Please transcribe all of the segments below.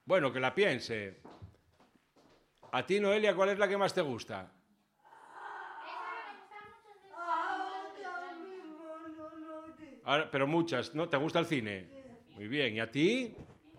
Bueno, que la piense. A ti, Noelia, ¿cuál es la que más te gusta? Ahora, pero muchas, ¿no? ¿Te gusta el cine? Muy bien. ¿Y a ti?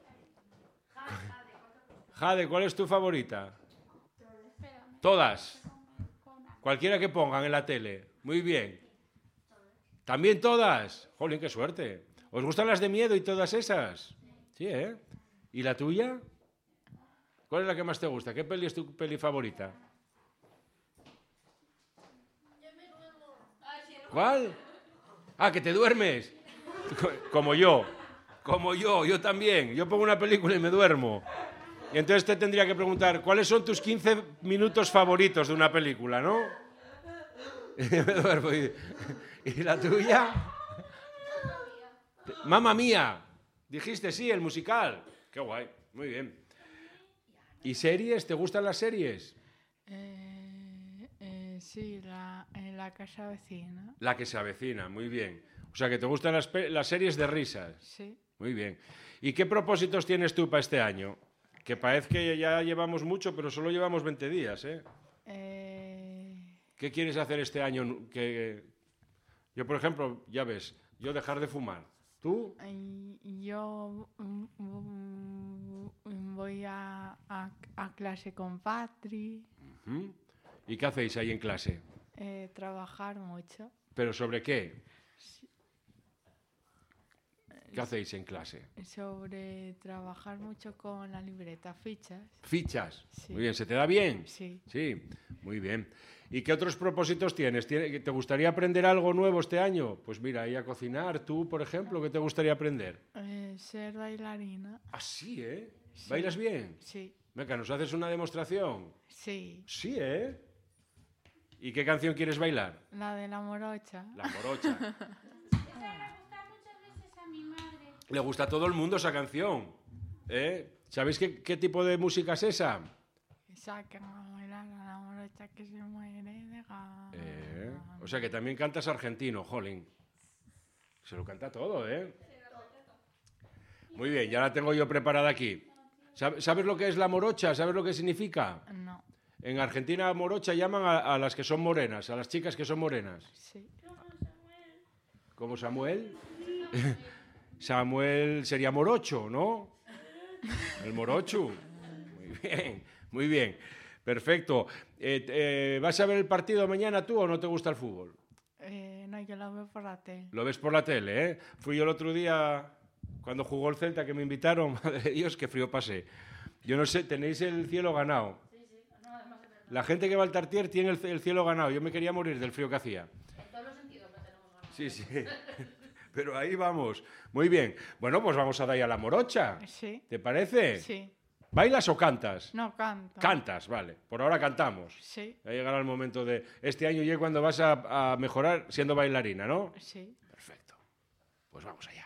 Jade, ¿cuál es tu favorita? Todas. Cualquiera que pongan en la tele. Muy bien. ¿También todas? Jolín, qué suerte. ¿Os gustan las de miedo y todas esas? Sí, ¿eh? ¿Y la tuya? ¿Cuál es la que más te gusta? ¿Qué peli es tu peli favorita? ¿Cuál? Ah, que te duermes. Como yo. Como yo también. Yo pongo una película y me duermo. Y entonces te tendría que preguntar, ¿cuáles son tus 15 minutos favoritos de una película, no? Y me duermo. ¿Y la tuya? Mamma Mía. Dijiste sí, el musical. Qué guay. Muy bien. ¿Y series? ¿Te gustan las series? Sí, la casa vecina. La que se avecina, muy bien. O sea, que te gustan las series de risas. Sí. Muy bien. ¿Y qué propósitos tienes tú para este año? Que parece que ya llevamos mucho, pero solo llevamos 20 días, ¿eh? ¿Qué quieres hacer este año? Yo, por ejemplo, ya ves, yo dejar de fumar. ¿Tú? Yo voy a clase con Patri. Uh-huh. ¿Y qué hacéis ahí en clase? Trabajar mucho. ¿Pero sobre qué? ¿Qué hacéis en clase? Sobre trabajar mucho con la libreta, fichas. ¿Fichas? Sí. Muy bien, ¿se te da bien? Sí. Sí, muy bien. ¿Y qué otros propósitos tienes? ¿Te gustaría aprender algo nuevo este año? Pues mira, ir a cocinar. ¿Tú, por ejemplo, qué te gustaría aprender? Ser bailarina. Ah, sí, ¿eh? Sí. ¿Bailas bien? Sí. Venga, ¿nos haces una demostración? Sí. Sí, ¿eh? ¿Y qué canción quieres bailar? La de la morocha. La morocha. Esa le gusta muchas veces a mi madre. Le gusta a todo el mundo esa canción. ¿Sabéis qué tipo de música es esa? Sacan a bailar a la morocha que se muere de gana. O sea que también cantas argentino, jolín. Se lo canta todo, ¿eh? Muy bien, ya la tengo yo preparada aquí. ¿Sabes lo que es la morocha? ¿Sabes lo que significa? No. En Argentina morocha llaman a las que son morenas, a las chicas que son morenas. Sí. ¿Como Samuel? Samuel sería morocho, ¿no? El morocho. Muy bien, muy bien. Perfecto. ¿Vas a ver el partido mañana tú o no te gusta el fútbol? No, yo lo veo por la tele. Lo ves por la tele, ¿eh? Fui yo el otro día, cuando jugó el Celta, que me invitaron. Madre de Dios, qué frío pasé. Yo no sé, tenéis el cielo ganado. La gente que va al Tartier tiene el cielo ganado. Yo me quería morir del frío que hacía. En todos los sentidos lo tenemos ganado. Sí, sí. Pero ahí vamos. Muy bien. Bueno, pues vamos a dar a la morocha. Sí. ¿Te parece? Sí. ¿Bailas o cantas? No, canto. Cantas, vale. Por ahora cantamos. Sí. Ya llegará el momento de... Este año ya cuando vas a mejorar siendo bailarina, ¿no? Sí. Perfecto. Pues vamos allá.